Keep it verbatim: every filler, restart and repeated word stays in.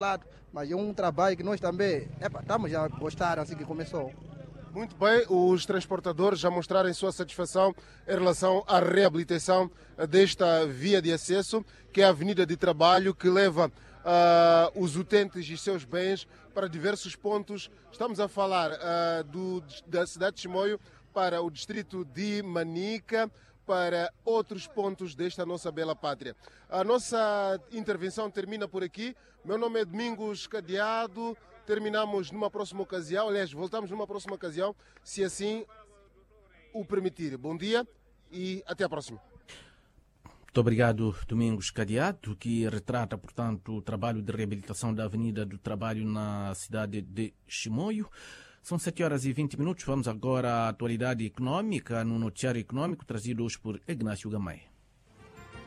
lado, mas é um trabalho que nós também epa, estamos a gostar assim que começou. Muito bem, os transportadores já mostraram sua satisfação em relação à reabilitação desta via de acesso, que é a Avenida de Trabalho, que leva uh, os utentes e seus bens para diversos pontos. Estamos a falar uh, do, da cidade de Chimoio para o distrito de Manica, para outros pontos desta nossa bela pátria. A nossa intervenção termina por aqui. Meu nome é Domingos Cadeado. Terminamos numa próxima ocasião, aliás, voltamos numa próxima ocasião, se assim o permitir. Bom dia e até a próxima. Muito obrigado, Domingos Cadeado, que retrata, portanto, o trabalho de reabilitação da Avenida do Trabalho na cidade de Chimoio. São sete horas e vinte minutos. Vamos agora à atualidade econômica, no noticiário econômico, trazido hoje por Ignácio Gamay.